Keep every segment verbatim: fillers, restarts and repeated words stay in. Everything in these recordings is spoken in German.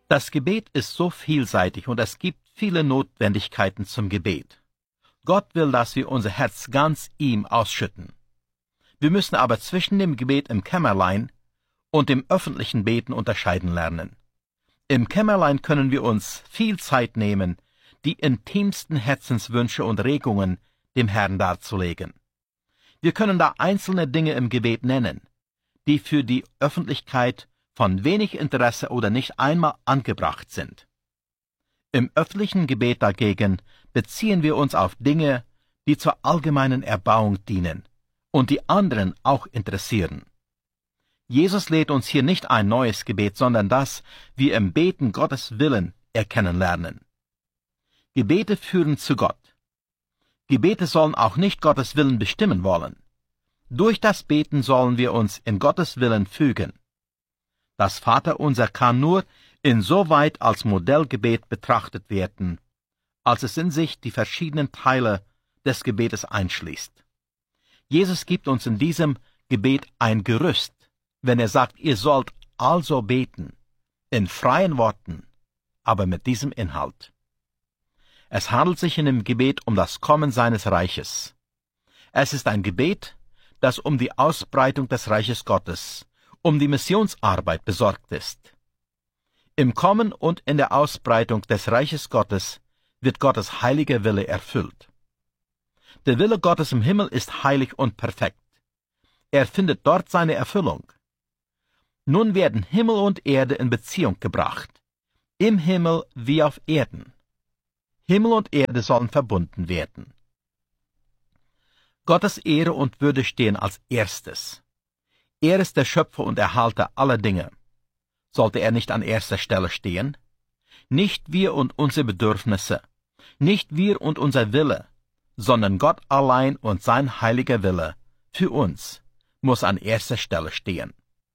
Das Gebet ist so vielseitig und es gibt viele Notwendigkeiten zum Gebet. Gott will, dass wir unser Herz ganz ihm ausschütten. Wir müssen aber zwischen dem Gebet im Kämmerlein und dem öffentlichen Beten unterscheiden lernen. Im Kämmerlein können wir uns viel Zeit nehmen, die intimsten Herzenswünsche und Regungen dem Herrn darzulegen. Wir können da einzelne Dinge im Gebet nennen, die für die Öffentlichkeit von wenig Interesse oder nicht einmal angebracht sind. Im öffentlichen Gebet dagegen beziehen wir uns auf Dinge, die zur allgemeinen Erbauung dienen und die anderen auch interessieren. Jesus lehrt uns hier nicht ein neues Gebet, sondern dass wir im Beten Gottes Willen erkennen lernen. Gebete führen zu Gott. Gebete sollen auch nicht Gottes Willen bestimmen wollen. Durch das Beten sollen wir uns in Gottes Willen fügen. Das Vaterunser kann nur insoweit als Modellgebet betrachtet werden, als es in sich die verschiedenen Teile des Gebetes einschließt. Jesus gibt uns in diesem Gebet ein Gerüst, wenn er sagt, ihr sollt also beten, in freien Worten, aber mit diesem Inhalt. Es handelt sich in dem Gebet um das Kommen seines Reiches. Es ist ein Gebet, das um die Ausbreitung des Reiches Gottes, um die Missionsarbeit besorgt ist. Im Kommen und in der Ausbreitung des Reiches Gottes wird Gottes heiliger Wille erfüllt. Der Wille Gottes im Himmel ist heilig und perfekt. Er findet dort seine Erfüllung. Nun werden Himmel und Erde in Beziehung gebracht, im Himmel wie auf Erden. Himmel und Erde sollen verbunden werden. Gottes Ehre und Würde stehen als erstes. Er ist der Schöpfer und Erhalter aller Dinge. Sollte er nicht an erster Stelle stehen? Nicht wir und unsere Bedürfnisse, nicht wir und unser Wille, sondern Gott allein und sein heiliger Wille für uns muss an erster Stelle stehen.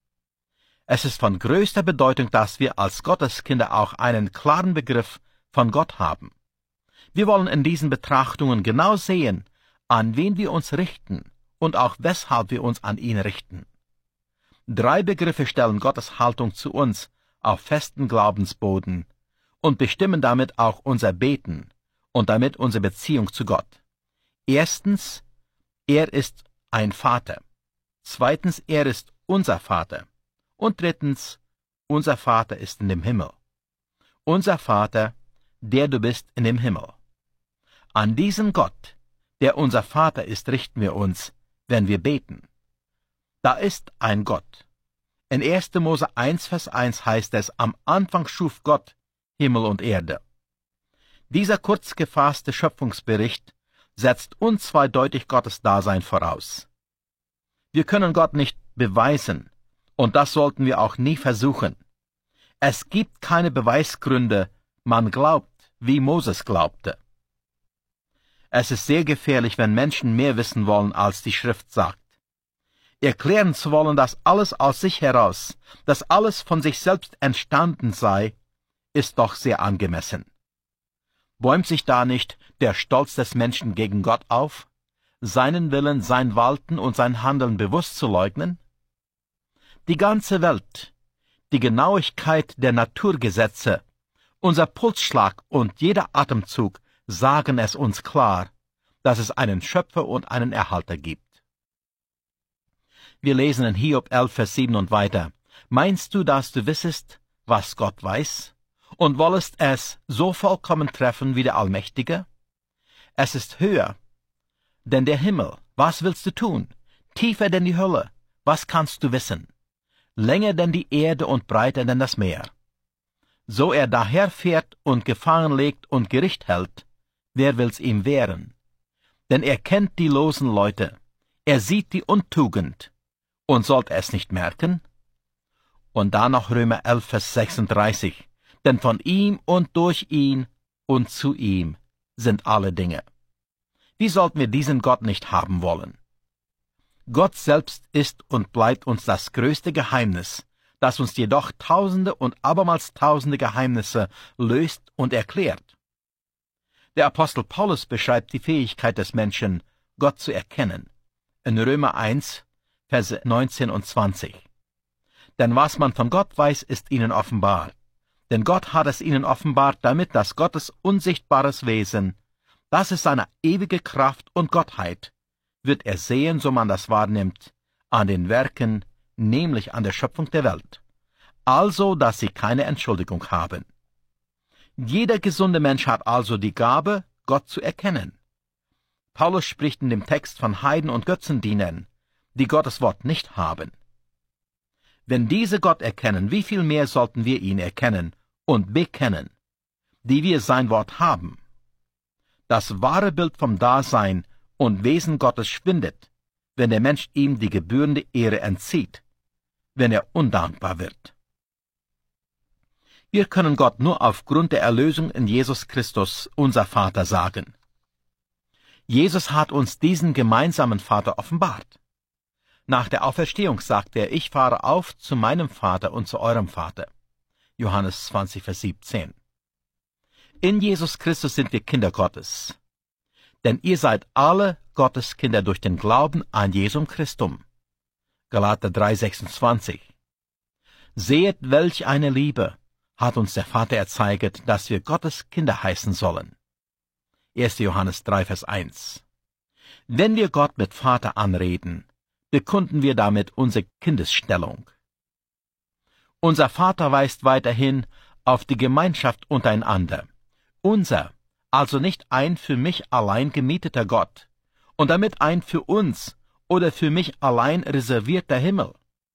Es ist von größter Bedeutung, dass wir als Gotteskinder auch einen klaren Begriff von Gott haben. Wir wollen in diesen Betrachtungen genau sehen, an wen wir uns richten und auch weshalb wir uns an ihn richten. Drei Begriffe stellen Gottes Haltung zu uns auf festen Glaubensboden und bestimmen damit auch unser Beten und damit unsere Beziehung zu Gott. Erstens, er ist ein Vater. Zweitens, er ist unser Vater. Und drittens, unser Vater ist in dem Himmel. Unser Vater, der du bist in dem Himmel. An diesen Gott, der unser Vater ist, richten wir uns, wenn wir beten. Da ist ein Gott. In erster Mose eins, Vers eins heißt es, am Anfang schuf Gott Himmel und Erde. Dieser kurz gefasste Schöpfungsbericht setzt unzweideutig Gottes Dasein voraus. Wir können Gott nicht beweisen, und das sollten wir auch nie versuchen. Es gibt keine Beweisgründe, man glaubt, wie Moses glaubte. Es ist sehr gefährlich, wenn Menschen mehr wissen wollen, als die Schrift sagt. Erklären zu wollen, dass alles aus sich heraus, dass alles von sich selbst entstanden sei, ist doch sehr angemessen. Bäumt sich da nicht der Stolz des Menschen gegen Gott auf, seinen Willen, sein Walten und sein Handeln bewusst zu leugnen? Die ganze Welt, die Genauigkeit der Naturgesetze, unser Pulsschlag und jeder Atemzug sagen es uns klar, dass es einen Schöpfer und einen Erhalter gibt. Wir lesen in Hiob elf, Vers sieben und weiter. Meinst du, dass du wissest, was Gott weiß, und wollest es so vollkommen treffen wie der Allmächtige? Es ist höher denn der Himmel, was willst du tun? Tiefer denn die Hölle, was kannst du wissen? Länger denn die Erde und breiter denn das Meer. So er daherfährt und Gefangen legt und Gericht hält, wer will's ihm wehren? Denn er kennt die losen Leute, er sieht die Untugend, und sollt es nicht merken? Und dann noch Römer elf, Vers sechsunddreißig, denn von ihm und durch ihn und zu ihm sind alle Dinge. Wie sollten wir diesen Gott nicht haben wollen? Gott selbst ist und bleibt uns das größte Geheimnis, das uns jedoch tausende und abermals tausende Geheimnisse löst und erklärt. Der Apostel Paulus beschreibt die Fähigkeit des Menschen, Gott zu erkennen, in Römer eins, Verse neunzehn und zwanzig. Denn was man von Gott weiß, ist ihnen offenbar, Denn Gott hat es ihnen offenbart, damit das Gottes unsichtbares Wesen, das ist seine ewige Kraft und Gottheit, wird er sehen, so man das wahrnimmt, an den Werken, nämlich an der Schöpfung der Welt, also, dass sie keine Entschuldigung haben. Jeder gesunde Mensch hat also die Gabe, Gott zu erkennen. Paulus spricht in dem Text von Heiden und Götzendienern, die Gottes Wort nicht haben. Wenn diese Gott erkennen, wie viel mehr sollten wir ihn erkennen und bekennen, die wir sein Wort haben. Das wahre Bild vom Dasein und Wesen Gottes schwindet, wenn der Mensch ihm die gebührende Ehre entzieht, wenn er undankbar wird. Wir können Gott nur aufgrund der Erlösung in Jesus Christus, unser Vater, sagen. Jesus hat uns diesen gemeinsamen Vater offenbart. Nach der Auferstehung sagt er, ich fahre auf zu meinem Vater und zu eurem Vater. Johannes zwanzig, Vers siebzehn. In Jesus Christus sind wir Kinder Gottes. Denn ihr seid alle Gottes Kinder durch den Glauben an Jesum Christum. Galater drei, sechsundzwanzig. Sehet, welch eine Liebe hat uns der Vater erzeiget, dass wir Gottes Kinder heißen sollen. erster Johannes drei, Vers eins. Wenn wir Gott mit Vater anreden, bekunden wir damit unsere Kindesstellung. Unser Vater weist weiterhin auf die Gemeinschaft untereinander. Unser, also nicht ein für mich allein gemieteter Gott und damit ein für uns oder für mich allein reservierter Himmel.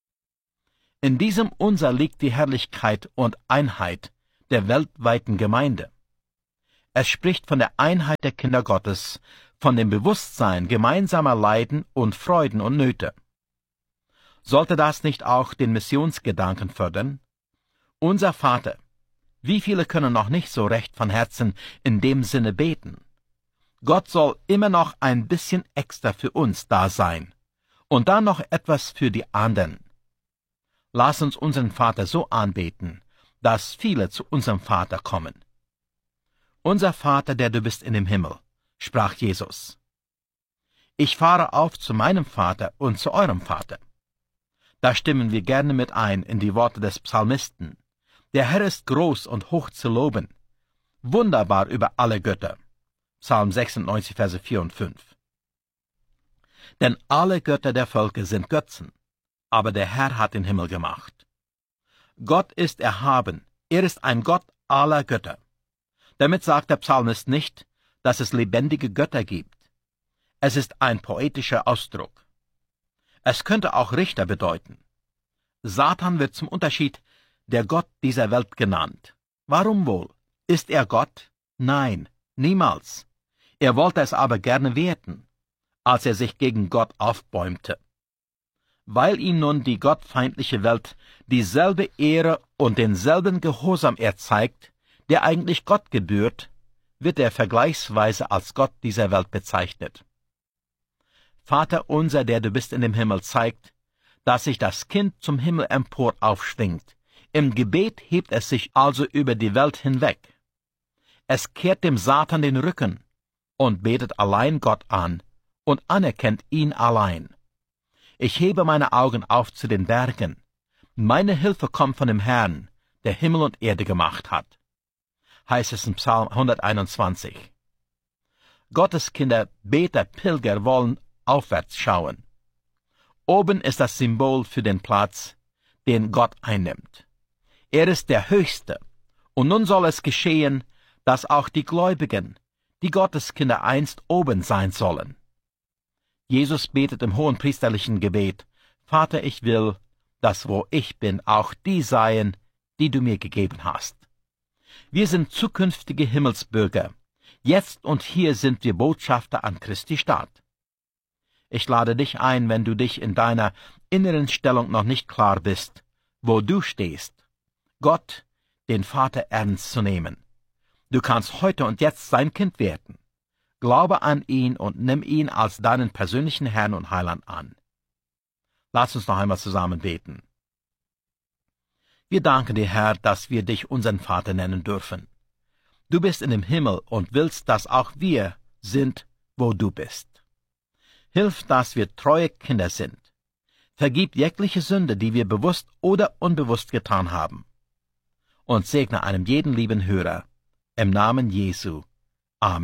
In diesem Unser liegt die Herrlichkeit und Einheit der weltweiten Gemeinde. Es spricht von der Einheit der Kinder Gottes, von dem Bewusstsein gemeinsamer Leiden und Freuden und Nöte. Sollte das nicht auch den Missionsgedanken fördern? Unser Vater, wie viele können noch nicht so recht von Herzen in dem Sinne beten? Gott soll immer noch ein bisschen extra für uns da sein und dann noch etwas für die anderen. Lass uns unseren Vater so anbeten, dass viele zu unserem Vater kommen. Unser Vater, der du bist in dem Himmel, sprach Jesus. Ich fahre auf zu meinem Vater und zu eurem Vater. Da stimmen wir gerne mit ein in die Worte des Psalmisten. Der Herr ist groß und hoch zu loben, wunderbar über alle Götter. Psalm sechsundneunzig, Verse vier und fünf. Denn alle Götter der Völker sind Götzen, aber der Herr hat den Himmel gemacht. Gott ist erhaben, er ist ein Gott aller Götter. Damit sagt der Psalmist nicht, dass es lebendige Götter gibt. Es ist ein poetischer Ausdruck. Es könnte auch Richter bedeuten. Satan wird zum Unterschied der Gott dieser Welt genannt. Warum wohl? Ist er Gott? Nein, niemals. Er wollte es aber gerne werden, als er sich gegen Gott aufbäumte. Weil ihm nun die gottfeindliche Welt dieselbe Ehre und denselben Gehorsam erzeigt, der eigentlich Gott gebührt, wird er vergleichsweise als Gott dieser Welt bezeichnet. Vater unser, der du bist in dem Himmel, zeigt, dass sich das Kind zum Himmel empor aufschwingt. Im Gebet hebt es sich also über die Welt hinweg. Es kehrt dem Satan den Rücken und betet allein Gott an und anerkennt ihn allein. Ich hebe meine Augen auf zu den Bergen. Meine Hilfe kommt von dem Herrn, der Himmel und Erde gemacht hat. Heißt es in Psalm hunderteinundzwanzig. Gottes Kinder, Beter, Pilger wollen aufwärts schauen. Oben ist das Symbol für den Platz, den Gott einnimmt. Er ist der Höchste, und nun soll es geschehen, dass auch die Gläubigen, die Gotteskinder einst oben sein sollen. Jesus betet im hohenpriesterlichen Gebet, Vater, ich will, dass wo ich bin, auch die seien, die du mir gegeben hast. Wir sind zukünftige Himmelsbürger. Jetzt und hier sind wir Botschafter an Christi Staat. Ich lade dich ein, wenn du dich in deiner inneren Stellung noch nicht klar bist, wo du stehst, Gott, den Vater, ernst zu nehmen. Du kannst heute und jetzt sein Kind werden. Glaube an ihn und nimm ihn als deinen persönlichen Herrn und Heiland an. Lass uns noch einmal zusammen beten. Wir danken dir, Herr, dass wir dich unseren Vater nennen dürfen. Du bist in dem Himmel und willst, dass auch wir sind, wo du bist. Hilf, dass wir treue Kinder sind. Vergib jegliche Sünde, die wir bewusst oder unbewusst getan haben. und segne einem jeden lieben Hörer. Im Namen Jesu.